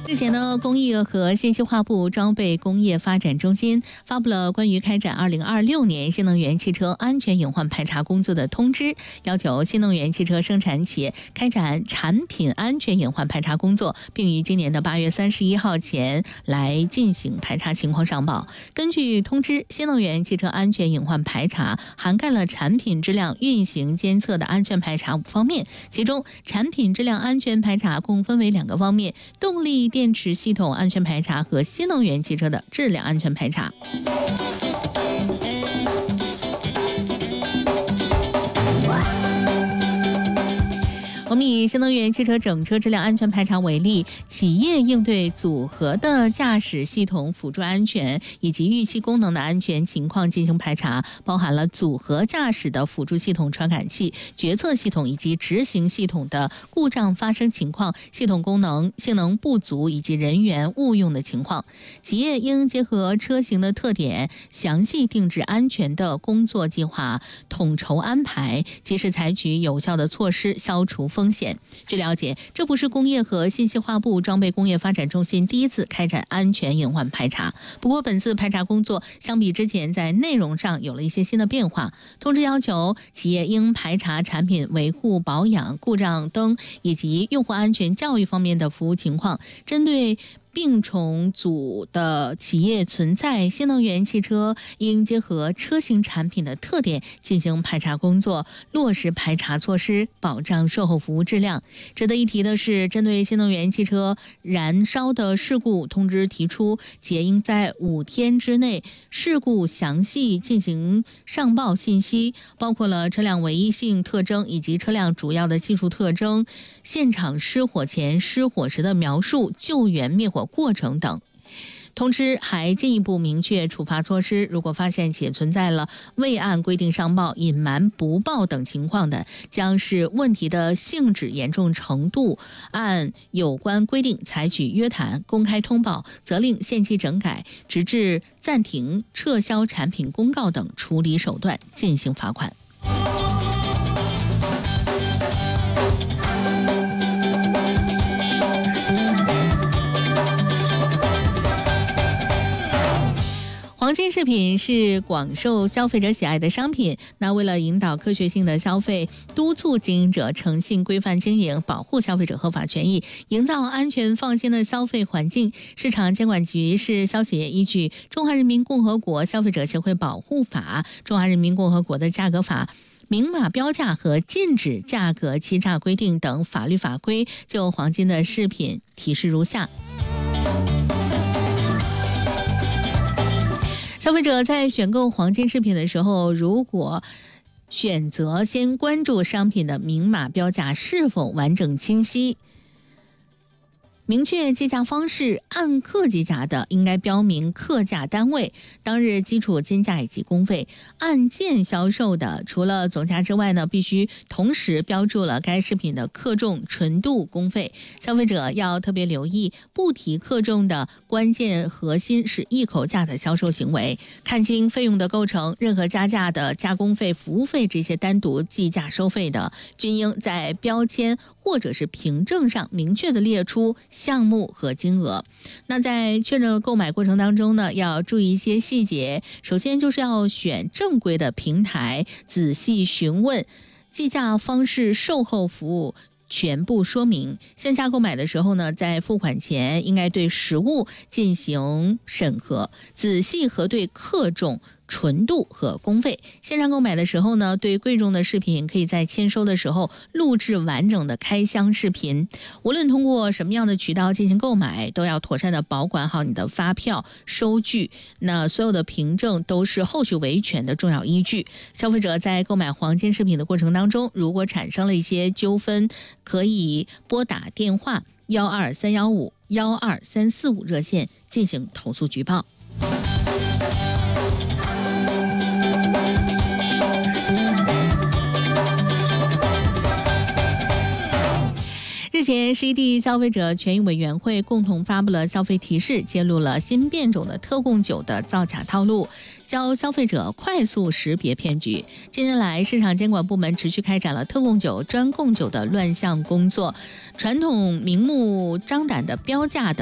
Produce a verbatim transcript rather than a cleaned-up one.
日前呢，工业和信息化部装备工业发展中心发布了关于开展二零二六年新能源汽车安全隐患排查工作的通知，要求新能源汽车生产企业开展产品安全隐患排查工作，并于今年的八月三十一号前来进行排查情况上报。根据通知，新能源汽车安全隐患排查涵盖了产品质量运行监测的安全排查五方面，其中产品质量安全排查共分为两个方面：动力电池系统安全排查和新能源汽车的质量安全排查。我们以新能源汽车整车质量安全排查为例，企业应对组合的驾驶系统辅助安全以及预期功能的安全情况进行排查，包含了组合驾驶的辅助系统传感器、决策系统以及执行系统的故障发生情况、系统功能性能不足以及人员误用的情况。企业应结合车型的特点，详细定制安全的工作计划，统筹安排，及时采取有效的措施，消除风险。据了解，这不是工业和信息化部装备工业发展中心第一次开展安全隐患排查。不过，本次排查工作相比之前在内容上有了一些新的变化。通知要求，企业应排查产品维护保养、故障灯以及用户安全教育方面的服务情况，针对并重组的企业存在新能源汽车，应结合车型产品的特点进行排查工作，落实排查措施，保障售后服务质量。值得一提的是，针对新能源汽车燃烧的事故，通知提出，企业应在五天之内事故详细进行上报信息，包括了车辆唯一性特征以及车辆主要的技术特征、现场失火前、失火时的描述、救援灭火过程等。通知还进一步明确处罚措施，如果发现且存在了未按规定上报、隐瞒不报等情况的，将视问题的性质严重程度，按有关规定采取约谈、公开通报、责令限期整改，直至暂停、撤销产品公告等处理手段进行罚款。黄金饰品是广受消费者喜爱的商品，那为了引导科学性的消费，督促经营者诚信规范经营，保护消费者合法权益，营造安全放心的消费环境，市场监管局是消协依据《中华人民共和国消费者协会保护法》、《中华人民共和国的价格法》、明码标价和禁止价格欺诈规定等法律法规，就黄金的饰品提示如下。消费者在选购黄金饰品的时候，如果选择先关注商品的明码标价是否完整清晰，明确计价方式，按克计价的应该标明克价单位、当日基础金价以及工费；按件销售的，除了总价之外呢，必须同时标注了该饰品的克重、纯度、工费。消费者要特别留意，不提克重的关键核心是一口价的销售行为，看清费用的构成，任何加价的加工费、服务费这些单独计价收费的，均应在标签或者是凭证上明确的列出项目和金额。那在确认购买过程当中呢，要注意一些细节。首先就是要选正规的平台，仔细询问计价方式、售后服务全部说明。线下购买的时候呢，在付款前应该对实物进行审核，仔细核对克重、纯度和工费。线上购买的时候呢，对贵重的饰品可以在签收的时候录制完整的开箱视频。无论通过什么样的渠道进行购买，都要妥善的保管好你的发票、收据，那所有的凭证都是后续维权的重要依据。消费者在购买黄金饰品的过程当中，如果产生了一些纠纷，可以拨打电话幺二三幺五幺二三四五热线进行投诉举报。日前，十一地消费者权益委员会共同发布了消费提示，揭露了新变种的特供酒的造假套路，教消费者快速识别骗局。近年来，市场监管部门持续开展了特供酒、专供酒的乱象工作，传统明目张胆的标价的